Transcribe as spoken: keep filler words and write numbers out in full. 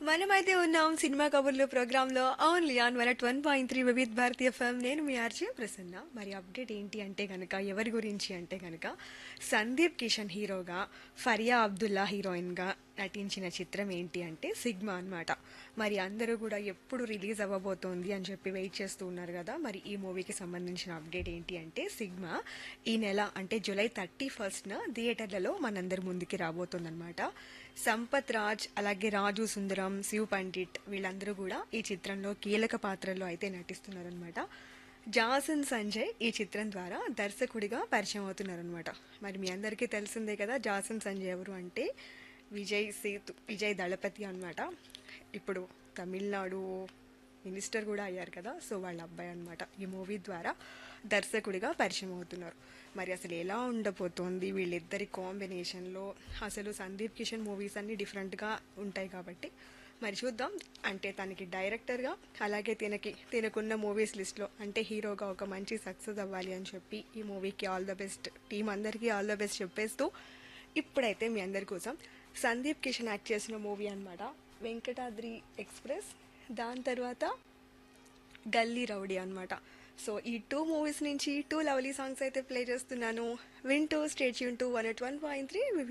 మనమైతే ఉన్నాం సినిమా కబుర్లు ప్రోగ్రాంలో only on one one point three Vividh Bharati FM. నేను మీ ఆర్జే ప్రసన్న. మరి అప్డేట్ ఏంటి అంటే కనుక, ఎవరి గురించి అంటే కనుక, సందీప్ కిషన్ హీరోగా, ఫరియా అబ్దుల్లా హీరోయిన్గా నటించిన చిత్రం ఏంటి అంటే సిగ్మా అన్నమాట. మరి అందరూ కూడా ఎప్పుడు రిలీజ్ అవ్వబోతోంది అని చెప్పి వెయిట్ చేస్తూ ఉన్నారు కదా. మరి ఈ మూవీకి సంబంధించిన అప్డేట్ ఏంటి అంటే, సిగ్మా ఈ నెల అంటే జూలై థర్టీ ఫస్ట్న థియేటర్లలో మనందరి ముందుకి రాబోతోందన్నమాట. సంపత్ రాజ్, అలాగే రాజు సుందరం, శివ్ పండిట్ వీళ్ళందరూ కూడా ఈ చిత్రంలో కీలక పాత్రల్లో అయితే నటిస్తున్నారనమాట. జాసన్ సంజయ్ ఈ చిత్రం ద్వారా దర్శకుడిగా పరిచయం అవుతున్నారనమాట. మరి మీ అందరికీ తెలిసిందే కదా, జాసన్ సంజయ్ ఎవరు అంటే విజయ్ సేతు విజయ్ దళపతి అన్నమాట. ఇప్పుడు తమిళనాడు మినిస్టర్ కూడా అయ్యారు కదా, సో వాళ్ళ అబ్బాయి అనమాట. ఈ మూవీ ద్వారా దర్శకుడిగా పరిచయం అవుతున్నారు. మరి అసలు ఎలా ఉండబోతోంది వీళ్ళిద్దరి కాంబినేషన్లో? అసలు సందీప్ కిషన్ మూవీస్ అన్నీ డిఫరెంట్గా ఉంటాయి కాబట్టి మరి చూద్దాం. అంటే తనకి డైరెక్టర్గా, అలాగే తినకి తినకున్న మూవీస్ లిస్ట్లో అంటే హీరోగా ఒక మంచి సక్సెస్ అవ్వాలి అని చెప్పి ఈ మూవీకి ఆల్ ద బెస్ట్, టీం అందరికీ ఆల్ ద బెస్ట్ చెప్పేస్తూ ఇప్పుడైతే మీ అందరి కోసం సందీప్ కిషన్ యాక్ట్ చేసిన మూవీ అనమాట వెంకటాద్రి ఎక్స్ప్రెస్, దాని తర్వాత గల్లీ రౌడీ అనమాట. సో ఈ టూ మూవీస్ నుంచి టూ లవ్లీ సాంగ్స్ అయితే ప్లే చేస్తున్నాను. వింటూ state Yoon two one at one point three